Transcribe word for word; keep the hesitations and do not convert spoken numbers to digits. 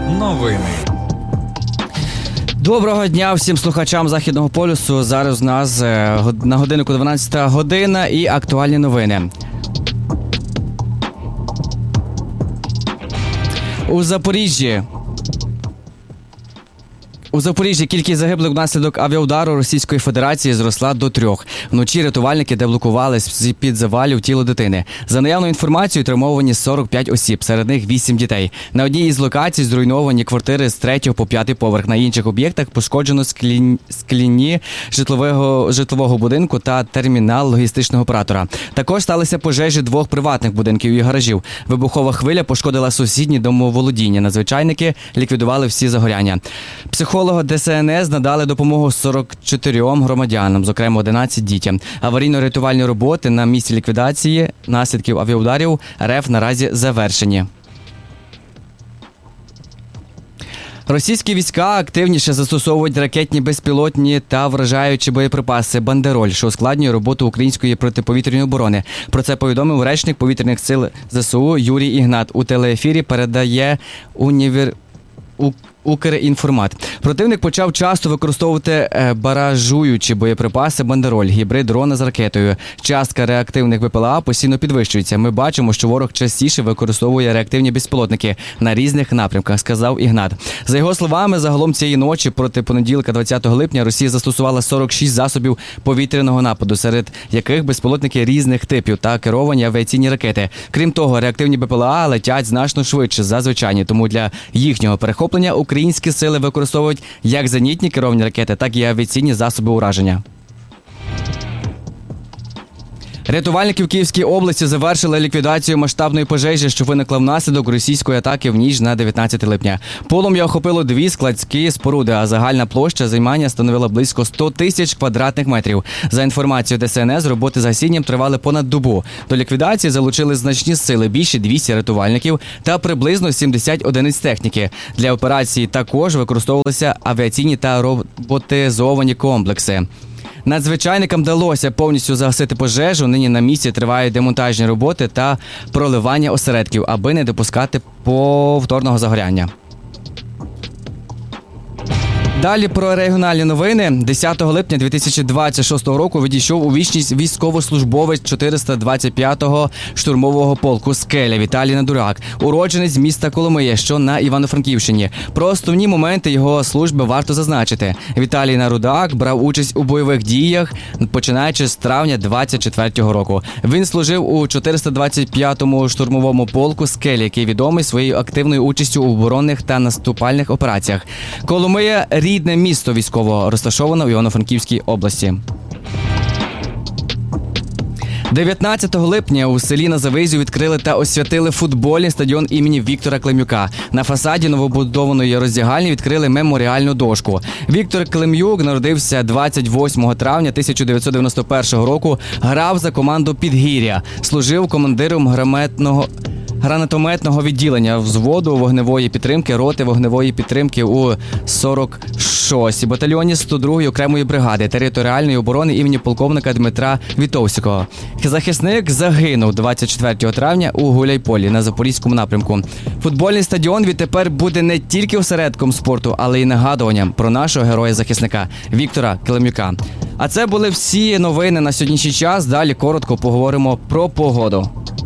Новини. Доброго дня всім слухачам Західного полюсу. Зараз у нас на годиннику дванадцята година і актуальні новини. У Запоріжжі У Запоріжжі кількість загиблих внаслідок авіаудару Російської Федерації зросла до трьох. Вночі рятувальники деблокували з-під завалів тіло дитини. За наявною інформацією, травмовані сорок п'ять осіб, серед них вісім дітей. На одній із локацій зруйновані квартири з третього по п'ятий поверх. На інших об'єктах пошкоджено склі... скляні житлового... житлового будинку та термінал логістичного оператора. Також сталися пожежі двох приватних будинків і гаражів. Вибухова хвиля пошкодила сусідні домоволодіння. Надзвичайники ліквідували всі загоряння. Психологи ДСНС надали допомогу сорок чотирьом громадянам, зокрема одинадцяти дітям. Аварійно-рятувальні роботи на місці ліквідації наслідків авіаударів РФ наразі завершені. Російські війська активніше застосовують ракетні, безпілотні та вражаючі боєприпаси «Бандероль», що ускладнює роботу української протиповітряної оборони. Про це повідомив речник повітряних сил ЗСУ Юрій Ігнат. У телеефірі передає універ... У... Укрінформат. Противник почав часто використовувати баражуючі боєприпаси «Бандероль», гібрид дрона з ракетою. Частка реактивних БПЛА постійно підвищується. Ми бачимо, що ворог частіше використовує реактивні безпілотники на різних напрямках, сказав Ігнат. За його словами, загалом цієї ночі проти понеділка двадцятого липня Росія застосувала сорок шість засобів повітряного нападу, серед яких безпілотники різних типів та керовані авіаційні ракети. Крім того, реактивні БПЛА летять значно швидше за звичайні, тому для їхнього перехоплення українські сили використовують як зенітні керовані ракети, так і авіаційні засоби ураження. Рятувальники в Київській області завершили ліквідацію масштабної пожежі, що виникла внаслідок російської атаки в ніч на дев'ятнадцяте липня. Полум'я охопило дві складські споруди, а загальна площа займання становила близько сто тисяч квадратних метрів. За інформацією ДСНС, роботи з гасінням тривали понад добу. До ліквідації залучили значні сили, більше двісті рятувальників та приблизно сімдесят одиниць техніки. Для операції також використовувалися авіаційні та роботизовані комплекси. Надзвичайникам вдалося повністю загасити пожежу. Нині на місці тривають демонтажні роботи та проливання осередків, аби не допускати повторного загоряння. Далі про регіональні новини. десятого липня дві тисячі двадцять шостого року відійшов у вічність військовослужбовець чотириста двадцять п'ятого штурмового полку «Скеля» Віталій Надурак, уродженець міста Коломия, що на Івано-Франківщині. Про основні моменти його служби варто зазначити. Віталій Надурак брав участь у бойових діях, починаючи з травня двадцять четвертого року. Він служив у чотириста двадцять п'ятому штурмовому полку «Скеля», який відомий своєю активною участю у оборонних та наступальних операціях. Коломия – рідне місто військово, розташоване в Івано-Франківській області. дев'ятнадцятого липня у селі на Завизі відкрили та освятили футбольний стадіон імені Віктора Климюка. На фасаді новобудованої роздягальні відкрили меморіальну дошку. Віктор Клим'юк народився двадцять восьмого травня тисяча дев'ятсот дев'яносто першого року, грав за команду «Підгір'я», служив командиром гранатометного гранатометного відділення взводу вогневої підтримки роти вогневої підтримки у сорок шостій батальйоні сто другої окремої бригади територіальної оборони імені полковника Дмитра Вітовського. Захисник загинув двадцять четвертого травня у Гуляйполі на Запорізькому напрямку. Футбольний стадіон відтепер буде не тільки осередком спорту, але й нагадуванням про нашого героя-захисника Віктора Клим'юка. А це були всі новини на сьогоднішній час. Далі коротко поговоримо про погоду.